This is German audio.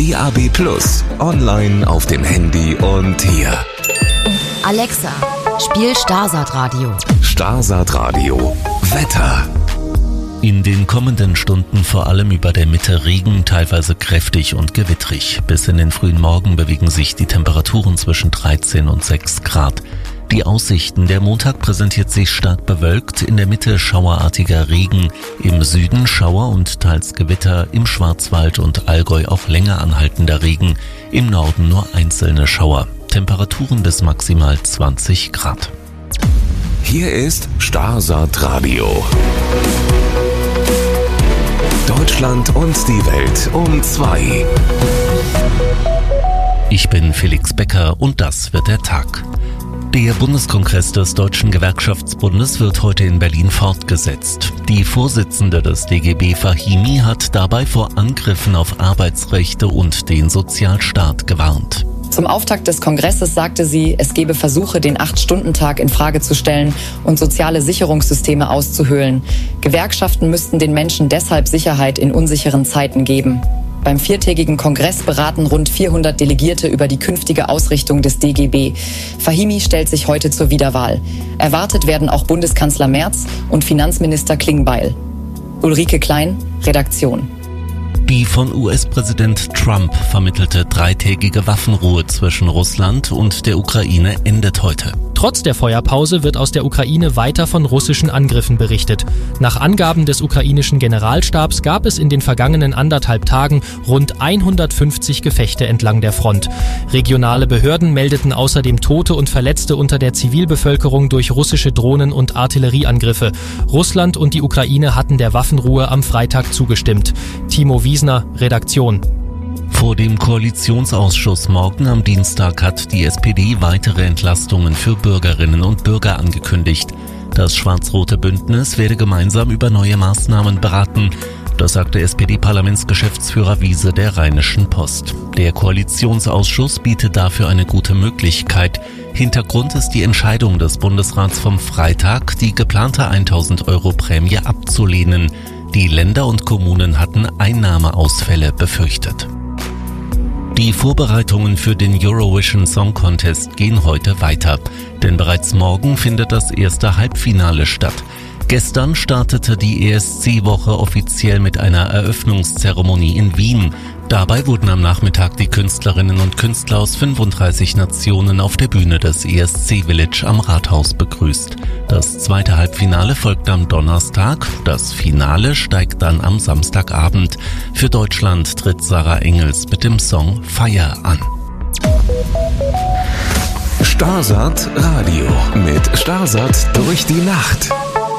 DAB+, online auf dem Handy und hier. Alexa, spiel Starsat Radio. Starsat Radio. Wetter. In den kommenden Stunden vor allem über der Mitte Regen, teilweise kräftig und gewittrig. Bis in den frühen Morgen bewegen sich die Temperaturen zwischen 13 und 6 Grad. Die Aussichten: Der Montag präsentiert sich stark bewölkt, in der Mitte schauerartiger Regen, im Süden Schauer und teils Gewitter, im Schwarzwald und Allgäu auch länger anhaltender Regen, im Norden nur einzelne Schauer. Temperaturen bis maximal 20 Grad. Hier ist Starsat Radio. Deutschland und die Welt um 2. Ich bin Felix Becker und das wird der Tag. Der Bundeskongress des Deutschen Gewerkschaftsbundes wird heute in Berlin fortgesetzt. Die Vorsitzende des DGB, Fahimi, hat dabei vor Angriffen auf Arbeitsrechte und den Sozialstaat gewarnt. Zum Auftakt des Kongresses sagte sie, es gebe Versuche, den 8-Stunden-Tag in Frage zu stellen und soziale Sicherungssysteme auszuhöhlen. Gewerkschaften müssten den Menschen deshalb Sicherheit in unsicheren Zeiten geben. Beim 4-tägigen Kongress beraten rund 400 Delegierte über die künftige Ausrichtung des DGB. Fahimi stellt sich heute zur Wiederwahl. Erwartet werden auch Bundeskanzler Merz und Finanzminister Klingbeil. Ulrike Klein, Redaktion. Die von US-Präsident Trump vermittelte 3-tägige Waffenruhe zwischen Russland und der Ukraine endet heute. Trotz der Feuerpause wird aus der Ukraine weiter von russischen Angriffen berichtet. Nach Angaben des ukrainischen Generalstabs gab es in den vergangenen 1,5 Tagen rund 150 Gefechte entlang der Front. Regionale Behörden meldeten außerdem Tote und Verletzte unter der Zivilbevölkerung durch russische Drohnen- und Artillerieangriffe. Russland und die Ukraine hatten der Waffenruhe am Freitag zugestimmt. Timo Wiesner, Redaktion. Vor dem Koalitionsausschuss morgen am Dienstag hat die SPD weitere Entlastungen für Bürgerinnen und Bürger angekündigt. Das schwarz-rote Bündnis werde gemeinsam über neue Maßnahmen beraten. Das sagte SPD-Parlamentsgeschäftsführer Wiese der Rheinischen Post. Der Koalitionsausschuss bietet dafür eine gute Möglichkeit. Hintergrund ist die Entscheidung des Bundesrats vom Freitag, die geplante 1.000 € Prämie abzulehnen. Die Länder und Kommunen hatten Einnahmeausfälle befürchtet. Die Vorbereitungen für den Eurovision Song Contest gehen heute weiter, denn bereits morgen findet das erste Halbfinale statt. Gestern startete die ESC-Woche offiziell mit einer Eröffnungszeremonie in Wien. Dabei wurden am Nachmittag die Künstlerinnen und Künstler aus 35 Nationen auf der Bühne des ESC Village am Rathaus begrüßt. Das zweite Halbfinale folgt am Donnerstag, das Finale steigt dann am Samstagabend. Für Deutschland tritt Sarah Engels mit dem Song Fire an. Starsat Radio mit Starsat durch die Nacht.